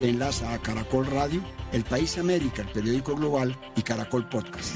Enlaza a Caracol Radio, El País América, el periódico global y Caracol Podcast.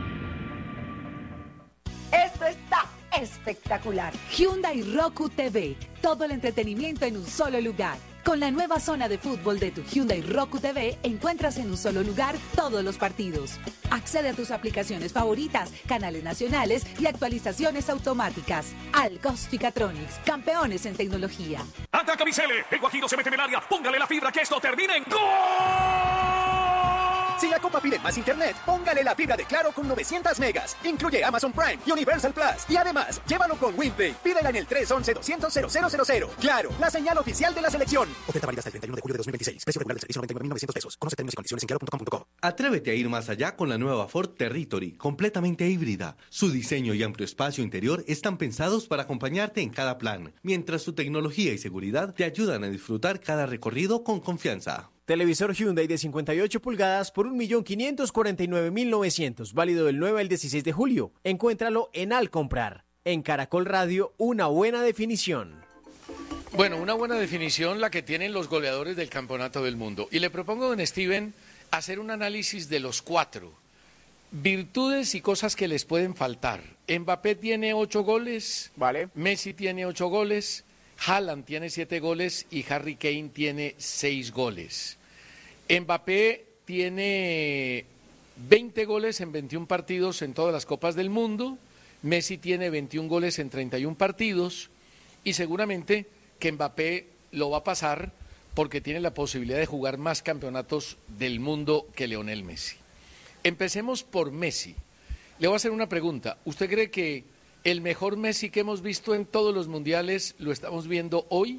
Esto está espectacular. Hyundai Roku TV, todo el entretenimiento en un solo lugar. Con la nueva zona de fútbol de tu Hyundai Roku TV, encuentras en un solo lugar todos los partidos. Accede a tus aplicaciones favoritas, canales nacionales y actualizaciones automáticas. Alcos Ficatronics, campeones en tecnología. ¡Ataca Misele! El Guajiro se mete en el área. Póngale la fibra que esto termine en ¡gol! Si la Copa pide más internet, póngale la fibra de Claro con 900 megas. Incluye Amazon Prime y Universal Plus. Y además, llévalo con WinPay. Pídela en el 311-200-0000. Claro, la señal oficial de la selección. Oferta válida hasta el 31 de julio de 2026. Precio regular del servicio 99.900 pesos. Conoce términos y condiciones en claro.com.co. Atrévete a ir más allá con la nueva Ford Territory, completamente híbrida. Su diseño y amplio espacio interior están pensados para acompañarte en cada plan, mientras su tecnología y seguridad te ayudan a disfrutar cada recorrido con confianza. Televisor Hyundai de 58 pulgadas por 1.549.900, válido del 9 al 16 de julio. Encuéntralo en Al Comprar. En Caracol Radio, una buena definición. Bueno, una buena definición la que tienen los goleadores del Campeonato del Mundo. Y le propongo, don Steven, hacer un análisis de los cuatro. Virtudes y cosas que les pueden faltar. Mbappé tiene 8 goles, vale. Messi tiene 8 goles, Haaland tiene 7 goles y Harry Kane tiene 6 goles. Mbappé tiene 20 goles en 21 partidos en todas las Copas del Mundo, Messi tiene 21 goles en 31 partidos y seguramente que Mbappé lo va a pasar porque tiene la posibilidad de jugar más campeonatos del mundo que Lionel Messi. Empecemos por Messi. Le voy a hacer una pregunta. ¿Usted cree que el mejor Messi que hemos visto en todos los mundiales lo estamos viendo hoy?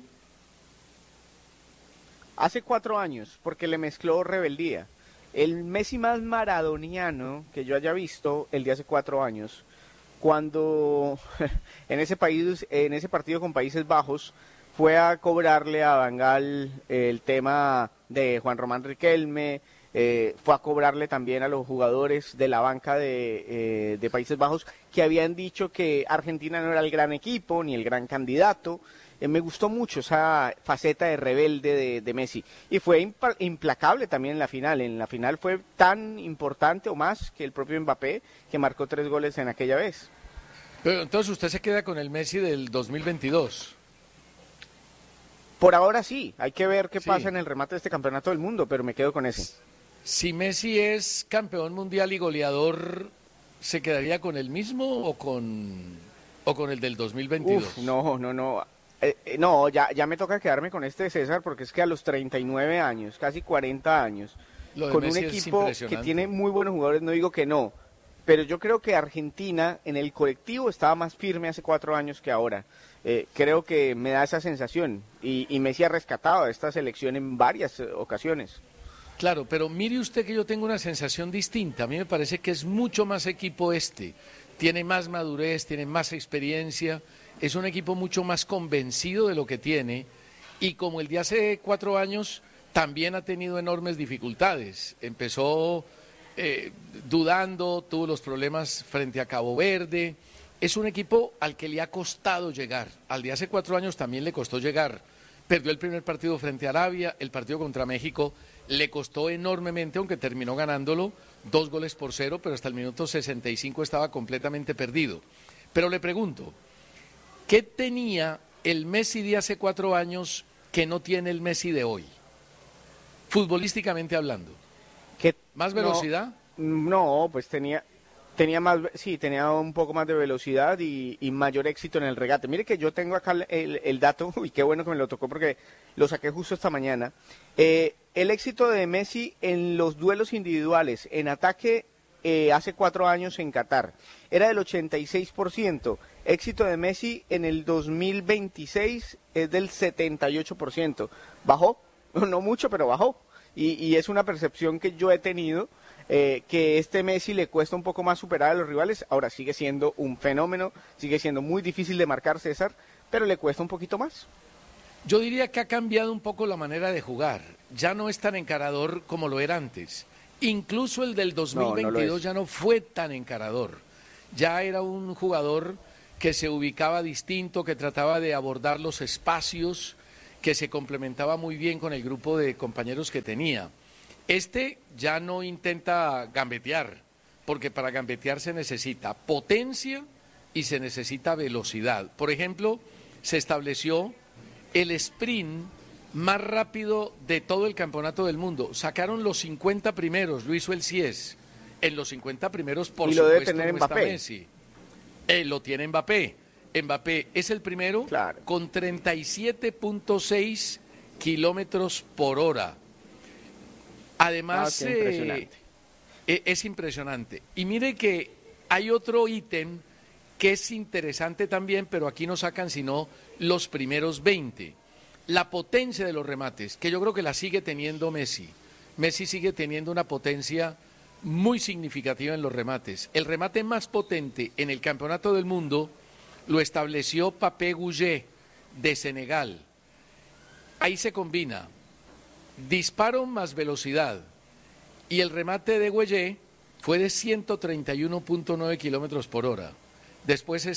Hace 4 años, porque le mezcló rebeldía. El Messi más maradoniano que yo haya visto el de hace 4 años, cuando en ese partido con Países Bajos, fue a cobrarle a Van Gaal el tema de Juan Román Riquelme, fue a cobrarle también a los jugadores de la banca de Países Bajos que habían dicho que Argentina no era el gran equipo ni el gran candidato. Me gustó mucho esa faceta de rebelde de Messi y fue implacable también en la final. En la final fue tan importante o más que el propio Mbappé, que marcó 3 goles en aquella vez. Pero entonces usted se queda con el Messi del 2022. Por ahora sí, hay que ver qué pasa en el remate de este campeonato del mundo, pero me quedo con ese. Si Messi es campeón mundial y goleador, ¿se quedaría con el mismo o con el del 2022? No. No, ya me toca quedarme con este, César, porque es que a los 39 años, casi 40 años, con un equipo que tiene muy buenos jugadores, no digo que no, pero yo creo que Argentina en el colectivo estaba más firme hace 4 años que ahora. Creo que me da esa sensación y Messi ha rescatado a esta selección en varias ocasiones. Claro, pero mire usted que yo tengo una sensación distinta. A mí me parece que es mucho más equipo tiene más madurez, tiene más experiencia, es un equipo mucho más convencido de lo que tiene y como el de hace 4 años también ha tenido enormes dificultades. Empezó dudando, tuvo los problemas frente a Cabo Verde. Es un equipo al que le ha costado llegar. Al de hace 4 años también le costó llegar. Perdió el primer partido frente a Arabia, el partido contra México le costó enormemente, aunque terminó ganándolo 2-0, pero hasta el minuto 65 estaba completamente perdido. Pero le pregunto, ¿qué tenía el Messi de hace 4 años que no tiene el Messi de hoy? Futbolísticamente hablando. ¿Más velocidad? No, pues tenía un poco más de velocidad y mayor éxito en el regate. Mire que yo tengo acá el dato, y qué bueno que me lo tocó porque lo saqué justo esta mañana. El éxito de Messi en los duelos individuales, en ataque hace 4 años en Qatar, era del 86%. Éxito de Messi en el 2026 es del 78%. Bajó, no mucho, pero bajó. Y es una percepción que yo he tenido, que este Messi le cuesta un poco más superar a los rivales. Ahora sigue siendo un fenómeno, sigue siendo muy difícil de marcar, César, pero le cuesta un poquito más. Yo diría que ha cambiado un poco la manera de jugar. Ya no es tan encarador como lo era antes. Incluso el del 2022 ya no fue tan encarador. Ya era un jugador que se ubicaba distinto, que trataba de abordar los espacios, que se complementaba muy bien con el grupo de compañeros que tenía. Este ya no intenta gambetear, porque para gambetear se necesita potencia y se necesita velocidad. Por ejemplo, se estableció el sprint más rápido de todo el campeonato del mundo. Sacaron los 50 primeros, lo hizo el CIES. En los 50 primeros, por supuesto, debe tener no está Messi. Lo tiene Mbappé. Mbappé es el primero con 37.6 kilómetros por hora. Además, es impresionante. Y mire que hay otro ítem que es interesante también, pero aquí no sacan sino los primeros 20. La potencia de los remates, que yo creo que la sigue teniendo Messi. Messi sigue teniendo una potencia muy significativa en los remates. El remate más potente en el Campeonato del Mundo lo estableció Papé Gouget de Senegal. Ahí se combina disparo más velocidad. Y el remate de Gouget fue de 131.9 kilómetros por hora. Después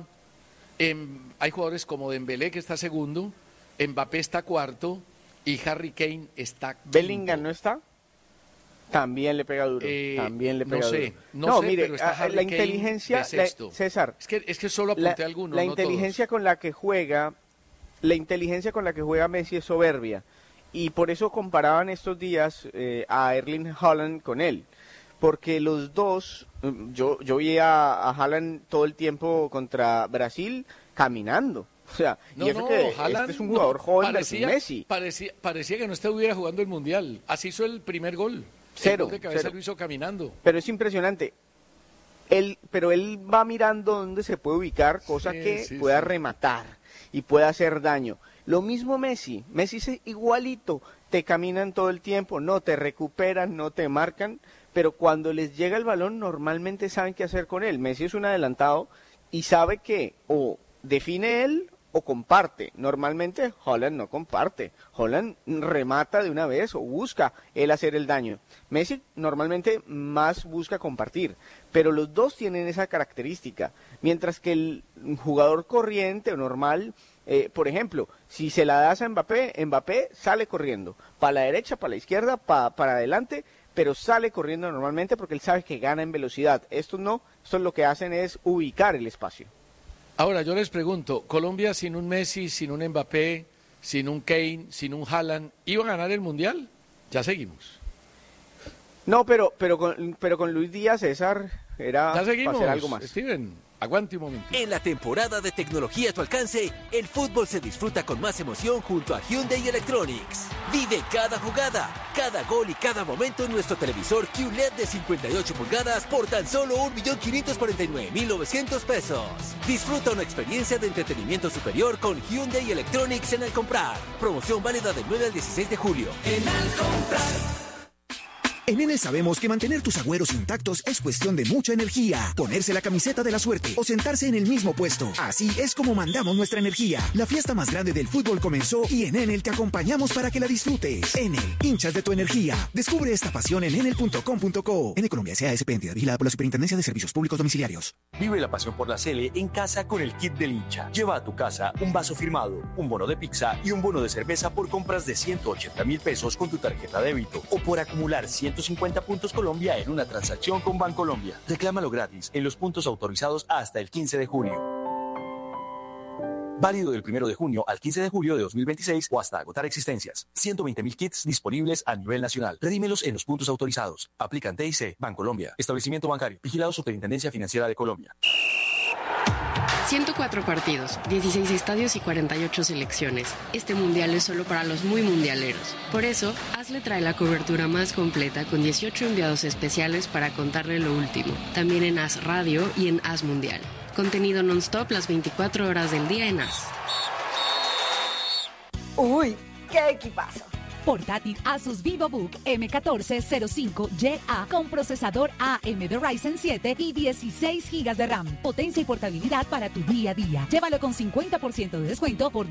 hay jugadores como Dembélé, que está segundo, Mbappé está cuarto y Harry Kane está quinto. ¿Bellingham no está? También le pega duro. También le pega duro. No sé, mire, pero está Harry la Kane inteligencia, de sexto. César. Es que solo apunté algunos, la no inteligencia todos. con la que juega, la inteligencia con la que juega Messi es soberbia. Y por eso comparaban estos días a Erling Haaland con él. Porque los dos, yo vi a Haaland todo el tiempo contra Brasil caminando. O sea, Haaland, este es un jugador joven versus Messi. Parecía que no estuviera jugando el Mundial. Así hizo el primer gol. Cero. El gol de cabeza lo hizo caminando. Pero es impresionante. Pero él va mirando dónde se puede ubicar, cosa que pueda rematar y pueda hacer daño. Lo mismo Messi es igualito, te caminan todo el tiempo, no te recuperan, no te marcan, pero cuando les llega el balón normalmente saben qué hacer con él. Messi es un adelantado y sabe que o define él o comparte. Normalmente Haaland no comparte, Haaland remata de una vez o busca él hacer el daño. Messi normalmente más busca compartir, pero los dos tienen esa característica, mientras que el jugador corriente o normal, por ejemplo, si se la das a Mbappé sale corriendo, para la derecha, para la izquierda, para adelante, pero sale corriendo normalmente porque él sabe que gana en velocidad. Estos lo que hacen es ubicar el espacio. Ahora, yo les pregunto, ¿Colombia sin un Messi, sin un Mbappé, sin un Kane, sin un Haaland, iba a ganar el Mundial? Ya seguimos. No, pero con Luis Díaz, César, era ya seguimos, para hacer algo más. Steven, aguante un momento. En la temporada de tecnología a tu alcance, el fútbol se disfruta con más emoción junto a Hyundai Electronics. Vive cada jugada, cada gol y cada momento en nuestro televisor QLED de 58 pulgadas por tan solo 1.549.900 pesos. Disfruta una experiencia de entretenimiento superior con Hyundai Electronics en Al Comprar. Promoción válida del 9 al 16 de julio. En Al Comprar. En Enel sabemos que mantener tus agüeros intactos es cuestión de mucha energía. Ponerse la camiseta de la suerte o sentarse en el mismo puesto. Así es como mandamos nuestra energía. La fiesta más grande del fútbol comenzó y en Enel te acompañamos para que la disfrutes. Enel, hinchas de tu energía. Descubre esta pasión en enel.com.co. Enel Colombia S.A.S.P. entidad vigilada por la Superintendencia de Servicios Públicos Domiciliarios. Vive la pasión por la Sele en casa con el kit del hincha. Lleva a tu casa un vaso firmado, un bono de pizza y un bono de cerveza por compras de 180.000 pesos con tu tarjeta débito o por acumular 150 puntos Colombia en una transacción con Bancolombia. Reclámalo gratis en los puntos autorizados hasta el 15 de junio. Válido del 1 de junio al 15 de julio de 2026 o hasta agotar existencias. 120.000 kits disponibles a nivel nacional. Redímelos en los puntos autorizados. Aplican TIC, Bancolombia. Establecimiento bancario. Vigilado Superintendencia Financiera de Colombia. 104 partidos, 16 estadios y 48 selecciones. Este mundial es solo para los muy mundialeros. Por eso, ASLE trae la cobertura más completa con 18 enviados especiales para contarle lo último. También en AS Radio y en AS Mundial. Contenido non-stop las 24 horas del día en AS. Uy, qué equipazo. Portátil Asus VivoBook M1405YA con procesador AMD Ryzen 7 y 16 GB de RAM. Potencia y portabilidad para tu día a día. Llévalo con 50% de descuento por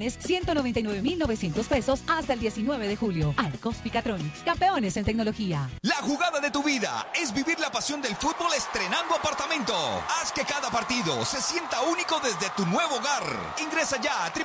2.199.900 pesos hasta el 19 de julio. Arcos Picatronics, campeones en tecnología. La jugada de tu vida es vivir la pasión del fútbol estrenando apartamento. Haz que cada partido se sienta único desde tu nuevo hogar. Ingresa ya a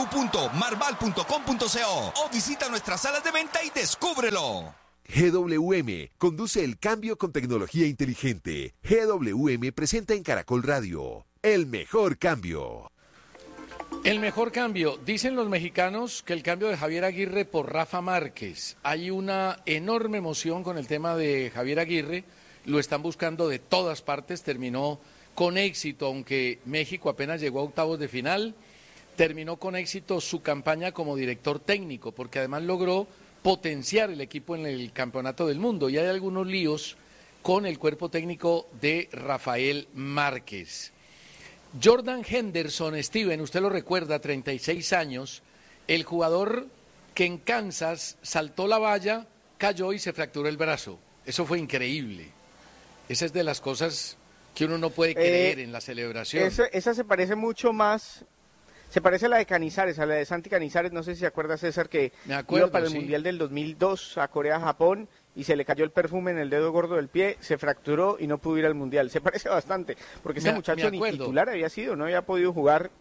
www.marval.com.co o visita nuestras salas de venta y descúbrelo. GWM conduce el cambio con tecnología inteligente. GWM presenta en Caracol Radio el mejor cambio. El mejor cambio. Dicen los mexicanos que el cambio de Javier Aguirre por Rafa Márquez. Hay una enorme emoción con el tema de Javier Aguirre. Lo están buscando de todas partes. Terminó con éxito, aunque México apenas llegó a octavos de final. Terminó con éxito su campaña como director técnico, porque además logró potenciar el equipo en el campeonato del mundo. Y hay algunos líos con el cuerpo técnico de Rafael Márquez. Jordan Henderson, Steven, usted lo recuerda, 36 años, el jugador que en Kansas saltó la valla, cayó y se fracturó el brazo. Eso fue increíble. Esa es de las cosas que uno no puede creer en la celebración. Esa se parece mucho más... Se parece a la de Canizares, a la de Santi Canizares, no sé si se acuerda, César, que iba para el Mundial del 2002 a Corea-Japón y se le cayó el perfume en el dedo gordo del pie, se fracturó y no pudo ir al Mundial. Se parece bastante, porque ese muchacho ni titular había sido, no había podido jugar.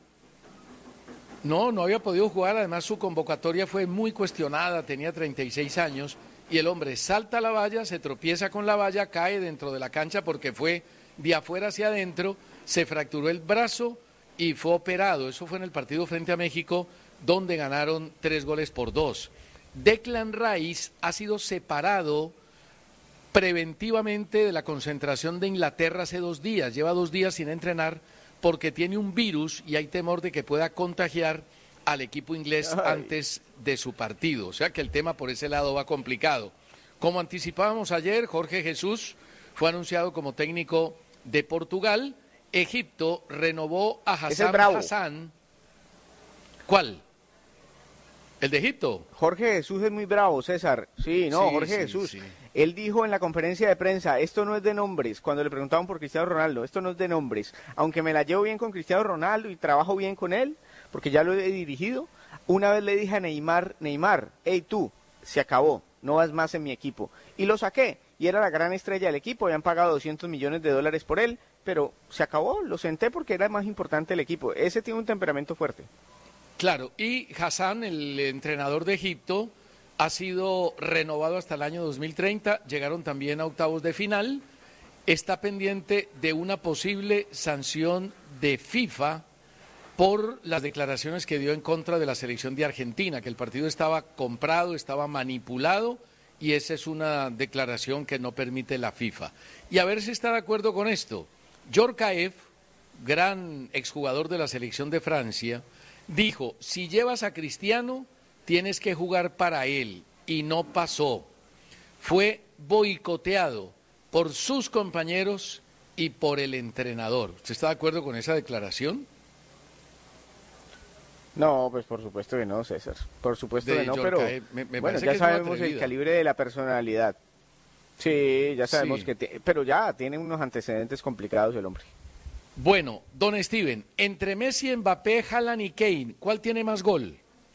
No había podido jugar, además su convocatoria fue muy cuestionada, tenía 36 años, y el hombre salta a la valla, se tropieza con la valla, cae dentro de la cancha porque fue de afuera hacia adentro, se fracturó el brazo y fue operado. Eso fue en el partido frente a México, donde ganaron 3-2. Declan Rice ha sido separado preventivamente de la concentración de Inglaterra hace 2 días. Lleva 2 días sin entrenar porque tiene un virus y hay temor de que pueda contagiar al equipo inglés antes de su partido. O sea que el tema por ese lado va complicado. Como anticipábamos ayer, Jorge Jesús fue anunciado como técnico de Portugal. Egipto renovó a Hassan. ¿Cuál? ¿El de Egipto? Jorge Jesús es muy bravo, César. Sí, Jorge Jesús. Sí. Él dijo en la conferencia de prensa, esto no es de nombres, cuando le preguntaban por Cristiano Ronaldo, esto no es de nombres. Aunque me la llevo bien con Cristiano Ronaldo y trabajo bien con él, porque ya lo he dirigido, una vez le dije a Neymar, hey tú, se acabó, no vas más en mi equipo. Y lo saqué, y era la gran estrella del equipo, habían pagado $200 millones por él, pero se acabó, lo senté porque era más importante el equipo. Ese tiene un temperamento fuerte. Claro, y Hassan, el entrenador de Egipto, ha sido renovado hasta el año 2030, llegaron también a octavos de final, está pendiente de una posible sanción de FIFA por las declaraciones que dio en contra de la selección de Argentina, que el partido estaba comprado, estaba manipulado, y esa es una declaración que no permite la FIFA. Y a ver si está de acuerdo con esto. Djorkaeff, gran exjugador de la selección de Francia, dijo, si llevas a Cristiano, tienes que jugar para él, y no pasó. Fue boicoteado por sus compañeros y por el entrenador. ¿Usted está de acuerdo con esa declaración? No, pues por supuesto que no, César. Por supuesto que no, pero bueno, ya sabemos el calibre de la personalidad. Sí, ya sabemos que... Pero ya tiene unos antecedentes complicados el hombre. Bueno, don Steven, entre Messi, Mbappé, Haaland y Kane, ¿cuál tiene más gol?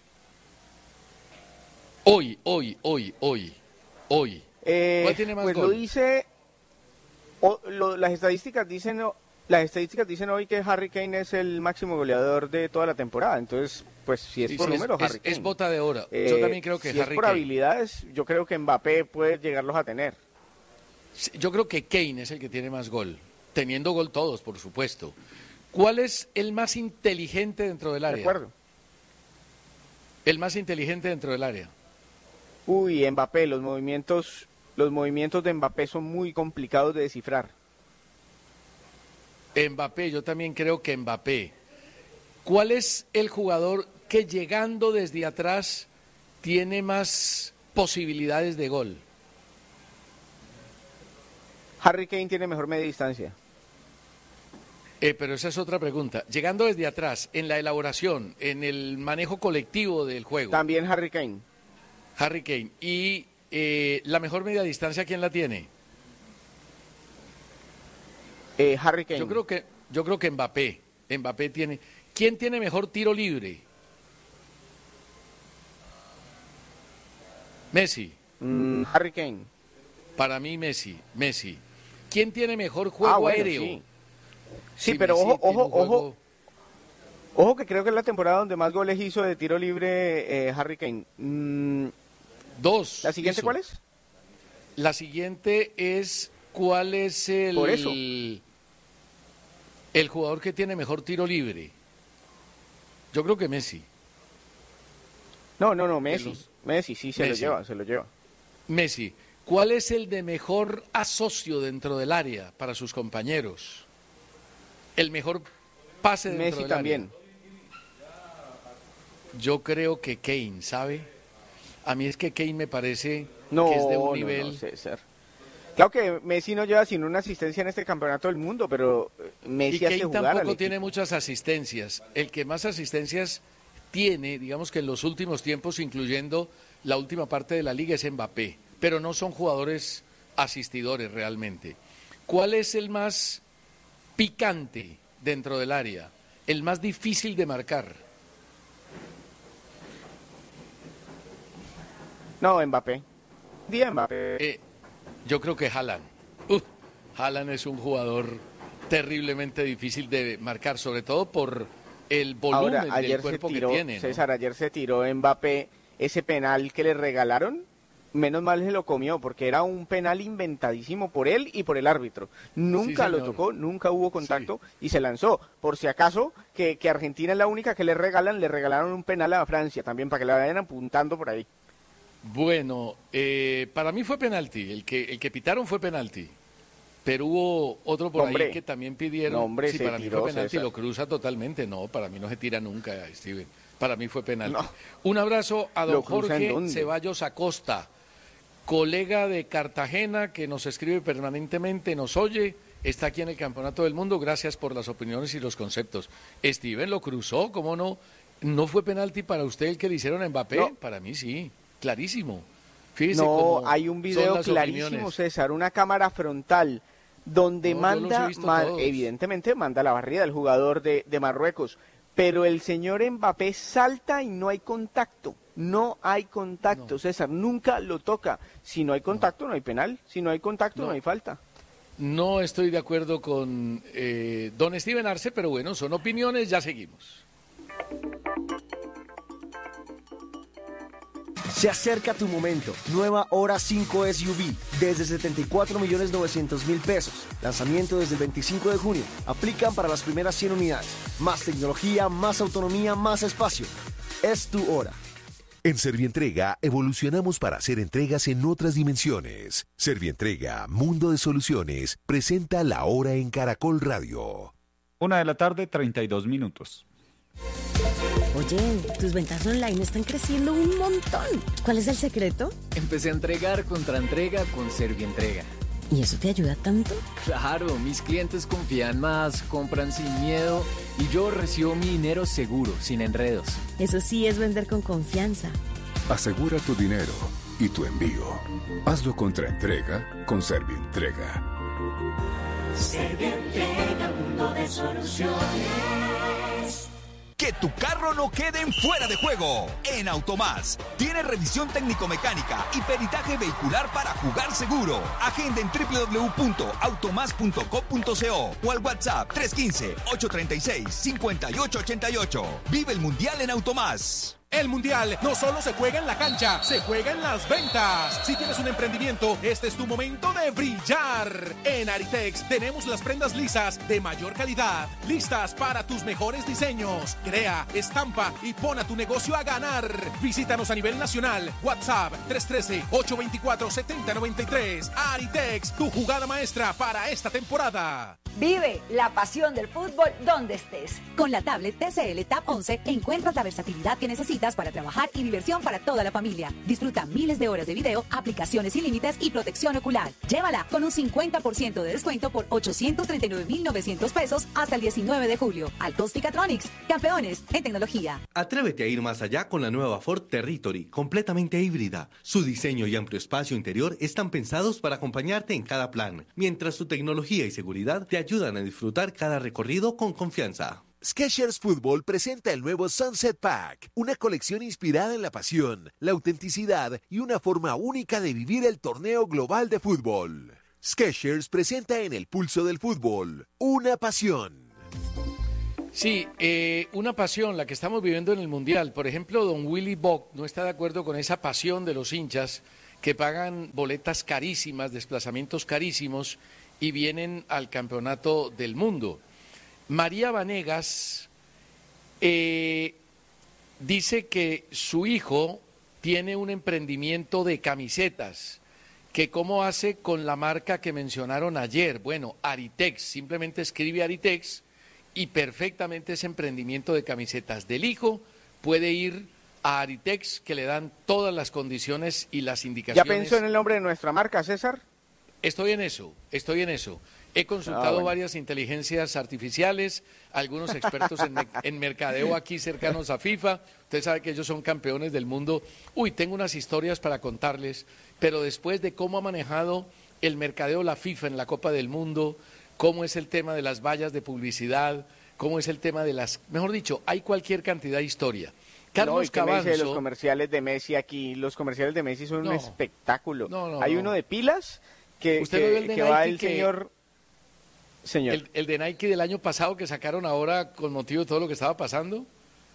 Hoy. ¿Cuál tiene más pues gol? Lo dice... las estadísticas dicen hoy que Harry Kane es el máximo goleador de toda la temporada. Entonces, pues si es por números, Harry Kane. Es bota de oro. Yo también creo que si Harry es por Kane. habilidades, yo creo que Mbappé puede llegarlos a tener. Yo creo que Kane es el que tiene más gol. Teniendo gol todos, por supuesto. ¿Cuál es el más inteligente dentro del área? De acuerdo. El más inteligente dentro del área. Uy, Mbappé, los movimientos de Mbappé son muy complicados de descifrar. Mbappé, yo también creo que Mbappé. ¿Cuál es el jugador que llegando desde atrás tiene más posibilidades de gol? Harry Kane tiene mejor media distancia. Pero esa es otra pregunta. Llegando desde atrás, en la elaboración, en el manejo colectivo del juego. También Harry Kane. Harry Kane. ¿Y la mejor media distancia quién la tiene? Harry Kane. Yo creo que Mbappé. Mbappé tiene. ¿Quién tiene mejor tiro libre? Messi. Harry Kane. Para mí Messi. ¿Quién tiene mejor juego aéreo? Sí, pero Messi ojo que creo que es la temporada donde más goles hizo de tiro libre Harry Kane. 2. ¿La siguiente cuál es? La siguiente es ¿cuál es el jugador que tiene mejor tiro libre? Yo creo que Messi. No, Messi. Messi, sí, se lo lleva. Messi. ¿Cuál es el de mejor asocio dentro del área para sus compañeros? El mejor pase dentro Messi del también. área. Yo creo que Kane, ¿sabe? A mí es que Kane me parece que es de un nivel... No, César. Claro que Messi no lleva sino una asistencia en este campeonato del mundo, pero Messi hace jugar al tampoco equipo. tiene muchas asistencias. El que más asistencias tiene, digamos que en los últimos tiempos, incluyendo la última parte de la liga, es Mbappé. Pero no son jugadores asistidores realmente. ¿Cuál es el más picante dentro del área? El más difícil de marcar. No, Mbappé. Mbappé. Yo creo que Haaland. Haaland es un jugador terriblemente difícil de marcar, sobre todo por el volumen del cuerpo que tiene, ¿no? César, ayer se tiró Mbappé ese penal que le regalaron. Menos mal se lo comió, porque era un penal inventadísimo por él y por el árbitro. Nunca lo tocó, nunca hubo contacto y se lanzó. Por si acaso, que Argentina es la única que le regalaron un penal a Francia también, para que la vayan apuntando por ahí. Bueno, para mí fue penalti, el que pitaron fue penalti, pero hubo otro por ahí que también pidieron. Sí, para mí fue penalti, lo cruza totalmente. No, para mí no se tira nunca, Steven. Para mí fue penalti. No. Un abrazo a don Jorge Ceballos Acosta, colega de Cartagena que nos escribe permanentemente, nos oye, está aquí en el Campeonato del Mundo. Gracias por las opiniones y los conceptos. Steven lo cruzó, ¿cómo no? ¿No fue penalti para usted el que le hicieron a Mbappé? No. Para mí sí. Clarísimo. Fíjese no, hay un video clarísimo, opiniones. César, una cámara frontal donde evidentemente manda la barrida el jugador de Marruecos, pero el señor Mbappé salta y no hay contacto. No hay contacto, César, nunca lo toca. Si no hay contacto, no hay penal. Si no hay contacto, no hay falta. No estoy de acuerdo con don Steven Arce, pero bueno, son opiniones, ya seguimos. Se acerca tu momento. Nueva Hora 5 SUV desde 74.900.000 pesos. Lanzamiento desde el 25 de junio. Aplican para las primeras 100 unidades. Más tecnología, más autonomía, más espacio. Es tu hora. En Servientrega evolucionamos para hacer entregas en otras dimensiones. Servientrega, Mundo de Soluciones, presenta La Hora en Caracol Radio. 1:32 p.m. Oye, tus ventas online están creciendo un montón. ¿Cuál es el secreto? Empecé a entregar contra entrega con Servientrega. ¿Y eso te ayuda tanto? Claro, mis clientes confían más, compran sin miedo y yo recibo mi dinero seguro, sin enredos. Eso sí es vender con confianza. Asegura tu dinero y tu envío. Hazlo contra entrega con Servientrega. Servientrega, mundo de soluciones. Que tu carro no quede en fuera de juego. En Automás tiene revisión técnico-mecánica y peritaje vehicular para jugar seguro. Agenda en www.automas.co.co o al WhatsApp 315-836-5888. Vive el Mundial en Automás. El Mundial no solo se juega en la cancha, se juega en las ventas. Si tienes un emprendimiento, este es tu momento de brillar. En Aritex tenemos las prendas lisas de mayor calidad, listas para tus mejores diseños. Crea, estampa y pon a tu negocio a ganar. Visítanos a nivel nacional. WhatsApp 313-824-7093. Aritex, tu jugada maestra para esta temporada. Vive la pasión del fútbol donde estés. Con la tablet TCL Tab 11 encuentras la versatilidad que necesitas para trabajar y diversión para toda la familia. Disfruta miles de horas de video, aplicaciones sin límites y protección ocular. Llévala con un 50% de descuento por 839.900 pesos hasta el 19 de julio. Altos Ficatronics, campeones en tecnología. Atrévete a ir más allá con la nueva Ford Territory, completamente híbrida. Su diseño y amplio espacio interior están pensados para acompañarte en cada plan, mientras su tecnología y seguridad te ayudan a disfrutar cada recorrido con confianza. Skechers Fútbol presenta el nuevo Sunset Pack, una colección inspirada en la pasión, la autenticidad y una forma única de vivir el torneo global de fútbol. Skechers presenta en el pulso del fútbol una pasión. Sí, una pasión, la que estamos viviendo en el Mundial. Por ejemplo, don Willy Bock no está de acuerdo con esa pasión de los hinchas que pagan boletas carísimas, desplazamientos carísimos y vienen al campeonato del mundo. María Vanegas dice que su hijo tiene un emprendimiento de camisetas, que cómo hace con la marca que mencionaron ayer. Bueno, Aritex, simplemente escribe Aritex y perfectamente ese emprendimiento de camisetas del hijo puede ir a Aritex, que le dan todas las condiciones y las indicaciones. ¿Ya pensó en el nombre de nuestra marca, César? Estoy en eso. He consultado varias inteligencias artificiales, algunos expertos en mercadeo aquí cercanos a FIFA. Usted sabe que ellos son campeones del mundo. Tengo unas historias para contarles, pero después de cómo ha manejado el mercadeo la FIFA en la Copa del Mundo, cómo es el tema de las vallas de publicidad, cómo es el tema de las... Mejor dicho, hay cualquier cantidad de historia. Carlos Cabanzo... Los comerciales de Messi aquí, los comerciales de Messi son un espectáculo. Hay uno de pilas... ¿Usted no vio el de Nike va el señor? El de Nike del año pasado que sacaron ahora con motivo de todo lo que estaba pasando.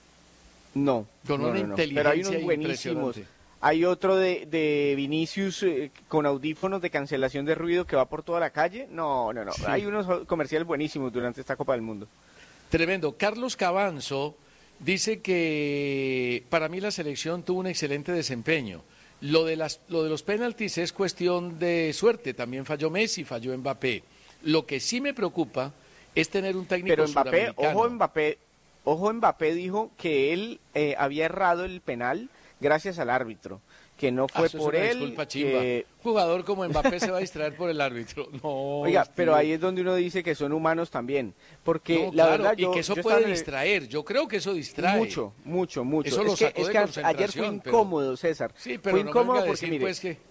No. Con una inteligencia pero hay unos buenísimos. Hay otro de Vinicius con audífonos de cancelación de ruido que va por toda la calle. No. Sí. Hay unos comerciales buenísimos durante esta Copa del Mundo. Tremendo. Carlos Cabanzo dice que para mí la selección tuvo un excelente desempeño. Lo de los penaltis es cuestión de suerte. También falló Messi, falló Mbappé. Lo que sí me preocupa es tener un técnico suramericano. Ojo, Mbappé dijo que él había errado el penal gracias al árbitro, que no fue por él. Disculpa, chimba. Jugador como Mbappé se va a distraer por el árbitro. No. Oiga, pero ahí es donde uno dice que son humanos también, porque la verdad y que eso puede distraer. Yo creo que eso distrae. Mucho. Eso lo sacó de concentración. Ayer fue incómodo, César. Sí, pero fue incómodo porque decir, mire, pues, que...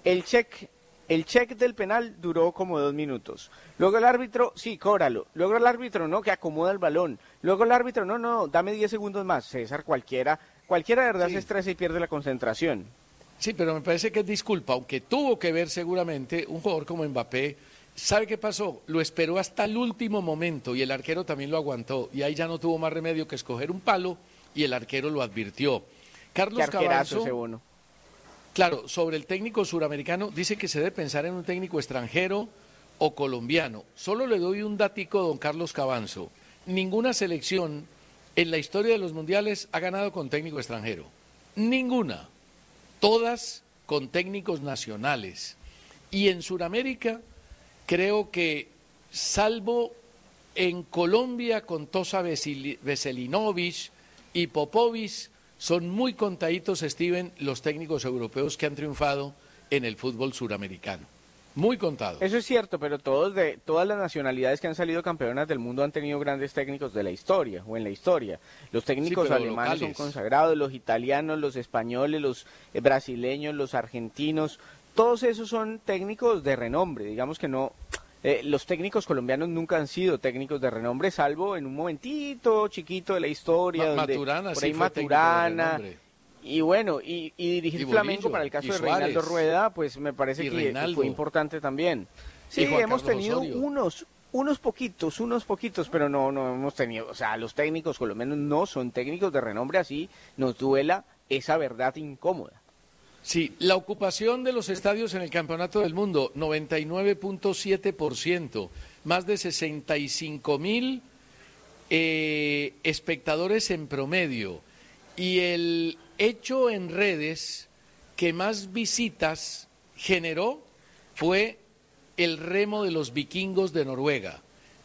el check del penal duró como 2 minutos. Luego el árbitro, sí, cóbralo. Luego el árbitro, no, que acomoda el balón. Luego el árbitro, no, dame 10 segundos más. César, cualquiera de verdad se estresa y pierde la concentración. Sí, pero me parece que es disculpa, aunque tuvo que ver seguramente un jugador como Mbappé. ¿Sabe qué pasó? Lo esperó hasta el último momento y el arquero también lo aguantó. Y ahí ya no tuvo más remedio que escoger un palo y el arquero lo advirtió. Carlos Cabanzo, ese bono. Claro, sobre el técnico suramericano, dice que se debe pensar en un técnico extranjero o colombiano. Solo le doy un datico a don Carlos Cabanzo. Ninguna selección en la historia de los mundiales ha ganado con técnico extranjero. Ninguna. Todas con técnicos nacionales. Y en Sudamérica creo que, salvo en Colombia con Tosa Veselinovic y Popovic, son muy contaditos, Steven, los técnicos europeos que han triunfado en el fútbol suramericano. Muy contados. Eso es cierto, pero todas las nacionalidades que han salido campeonas del mundo han tenido grandes técnicos de la historia, o en la historia. Los técnicos alemanes son consagrados, los italianos, los españoles, los brasileños, los argentinos, todos esos son técnicos de renombre. Digamos que no, los técnicos colombianos nunca han sido técnicos de renombre, salvo en un momentito chiquito de la historia, Maturana, por ahí Maturana. Y bueno, y dirigir Flamengo para el caso de Reinaldo Rueda, pues me parece que fue importante también. Sí, hemos tenido unos poquitos, pero no hemos tenido, o sea, los técnicos colombianos no son técnicos de renombre, así nos duela esa verdad incómoda. Sí, la ocupación de los estadios en el Campeonato del Mundo, 99.7%, más de 65.000 espectadores en promedio. Y el hecho en redes que más visitas generó fue el remo de los vikingos de Noruega.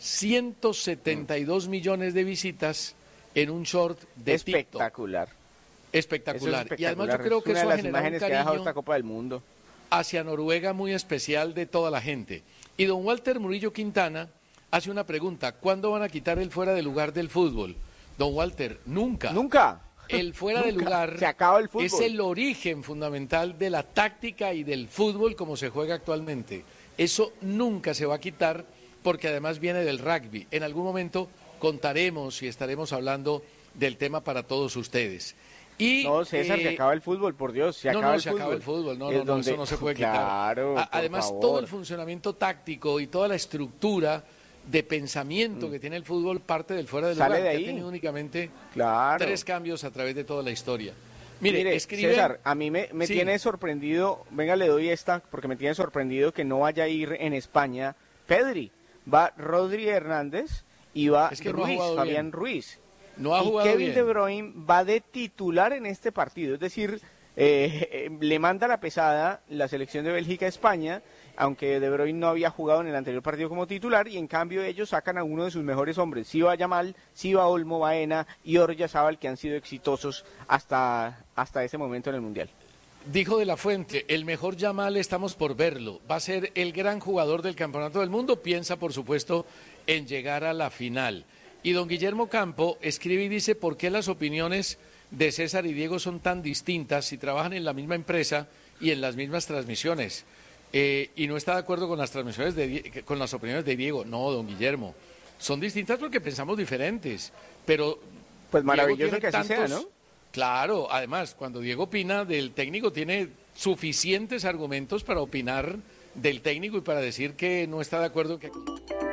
172 millones de visitas en un short de espectacular. TikTok. Espectacular. Eso es Y además yo creo que una eso de ha las generado un imágenes que ha dejado cariño esta Copa del Mundo hacia Noruega muy especial de toda la gente. Y don Walter Murillo Quintana hace una pregunta: ¿cuándo van a quitar el fuera de lugar del fútbol? Don Walter, nunca. Nunca. El fuera de lugar se acaba el fútbol. Es el origen fundamental de la táctica y del fútbol como se juega actualmente. Eso nunca se va a quitar porque además viene del rugby. En algún momento contaremos y estaremos hablando del tema para todos ustedes. Y, no, César, se acaba el fútbol, por Dios, se acaba el fútbol. acaba el fútbol, no, donde... eso no se puede quitar. Claro, además, todo el funcionamiento táctico y toda la estructura de pensamiento que tiene el fútbol parte del fuera de lugar, de ahí. que ha tenido únicamente 3 cambios a través de toda la historia. Mire, César, a mí me sí. tiene sorprendido, venga, le doy esta, porque me tiene sorprendido que no vaya a ir en España Pedri. Va Rodri Hernández y va Ruiz, Fabián Ruiz. No ha y jugado Kevin bien. De Bruyne va de titular en este partido, es decir, le manda la pesada la selección de Bélgica a España, aunque De Bruyne no había jugado en el anterior partido como titular, y en cambio ellos sacan a uno de sus mejores hombres. Sí va Yamal, sí va Olmo, Baena y Oyarzabal, que han sido exitosos hasta ese momento en el Mundial. Dijo De la Fuente, el mejor Yamal estamos por verlo, va a ser el gran jugador del Campeonato del Mundo, piensa por supuesto en llegar a la final. Y don Guillermo Campo escribe y dice, ¿por qué las opiniones de César y Diego son tan distintas si trabajan en la misma empresa y en las mismas transmisiones? Y no está de acuerdo con las transmisiones con las opiniones de Diego. No, don Guillermo, son distintas porque pensamos diferentes, pero pues maravilloso que así sea, ¿no? Claro, además, cuando Diego opina del técnico tiene suficientes argumentos para opinar del técnico y para decir que no está de acuerdo en que...